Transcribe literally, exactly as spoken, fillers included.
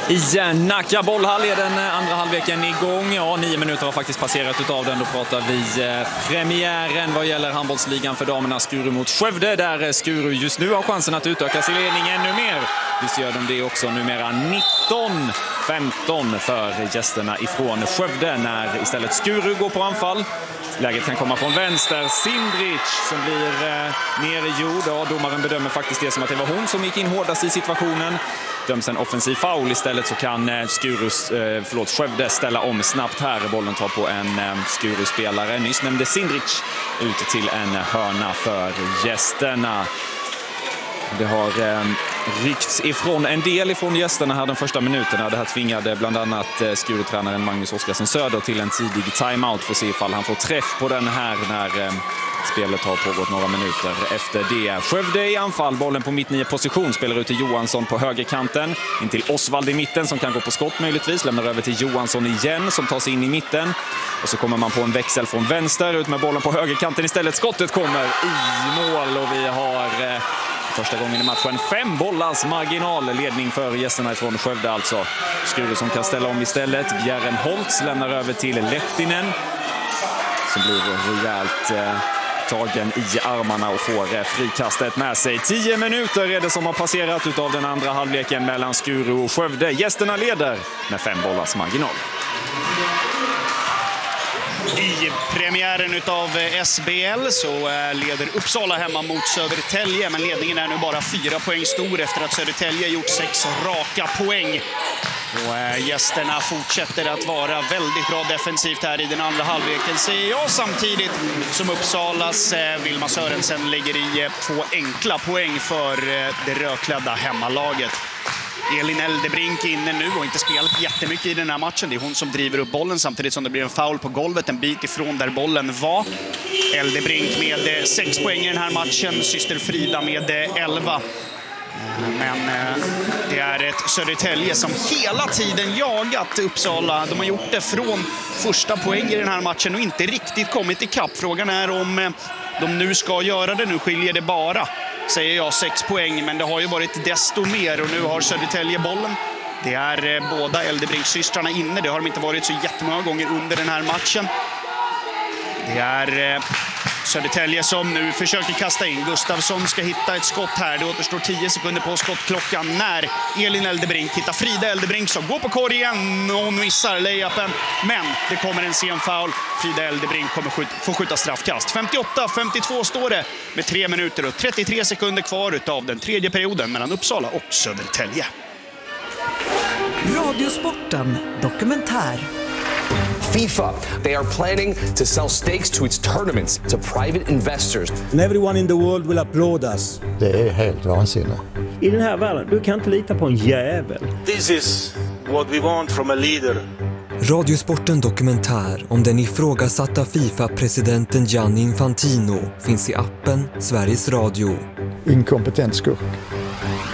I Nacka bollhall är den andra halvleken igång. Ja, nio minuter har faktiskt passerat utav den. Då pratar vi eh, premiären vad gäller handbollsligan för damerna. Skuru mot Skövde, där Skuru just nu har chansen att utöka sin ledning ännu mer. Visst gör de det också, numera nitton femton för gästerna ifrån Skövde när istället Skuru går på anfall. Läget kan komma från vänster. Sindrich som blir eh, nergjord. Ja, domaren bedömer faktiskt det som att det var hon som gick in hårdast i situationen. Döms en offensiv foul. Istället så kan eh, Skurus, eh, förlåt, Skövde ställa om snabbt här. Bollen tar på en eh, Skuru-spelare. Nyss nämnde Sindrich ut till en hörna för gästerna. Det har eh, ryckts ifrån en del ifrån gästerna här de första minuterna. Det här tvingade bland annat eh, Skuru-tränaren Magnus Oskarsson Söder till en tidig timeout för att se ifall han får träff på den här när eh, spelet har pågått några minuter efter det. Skövde i anfall, bollen på mitt nio position, spelar ut till Johansson på högerkanten. In till Osvald i mitten som kan gå på skott möjligtvis. Lämnar över till Johansson igen som tar sig in i mitten. Och så kommer man på en växel från vänster ut med bollen på högerkanten istället. Skottet kommer i mål och vi har... Eh, Första gången i matchen fem bollars marginalledning för gästerna ifrån Skövde alltså. Skuru som kan ställa om istället. Bjärren Holtz lämnar över till Lehtinen. Som blir rejält eh, tagen i armarna och får eh, frikastet med sig. Tio minuter är det som har passerat utav den andra halvleken mellan Skuru och Skövde. Gästerna leder med fem bollars marginal. I premiären utav S B L så leder Uppsala hemma mot Södertälje, men ledningen är nu bara fyra poäng stor efter att Södertälje gjort sex raka poäng. Och gästerna fortsätter att vara väldigt bra defensivt här i den andra halvleken, ser jag, samtidigt som Uppsalas Vilma Sörensen lägger i två enkla poäng för det rödklädda hemmalaget. Elin Eldebrink inne nu och inte spelat jättemycket i den här matchen. Det är hon som driver upp bollen samtidigt som det blir en foul på golvet en bit ifrån där bollen var. Eldebrink med sex poäng i den här matchen, syster Frida med elva. Men det är ett Södertälje som hela tiden jagat Uppsala. De har gjort det från första poäng i den här matchen och inte riktigt kommit i kapp. Frågan är om de nu ska göra det. Nu skiljer det bara, säger jag, sex poäng. Men det har ju varit desto mer och nu har Södertälje bollen. Det är båda Eldebrink-systrarna inne. Det har de inte varit så jättemånga gånger under den här matchen. Det är Södertälje som nu försöker kasta in. Gustafsson ska hitta ett skott här. Det återstår tio sekunder på skottklockan när Elin Eldebrink hittar Frida Eldebrink som går på korgen och missar layupen. Men det kommer en sen foul. Frida Eldebrink kommer skjuta, få skjuta straffkast. femtioåtta femtiotvå står det med tre minuter och trettiotre sekunder kvar av den tredje perioden mellan Uppsala och Södertälje. Radiosporten dokumentär. FIFA, they are planning to sell stakes to its tournaments to private investors. And everyone in the world will applaud us. Det är helt vansinnigt. I den här världen, du kan inte lita på en jävel. This is what we want from a leader. Radiosporten dokumentär om den ifrågasatta FIFA-presidenten Gianni Infantino finns i appen Sveriges Radio. Inkompetent skurk.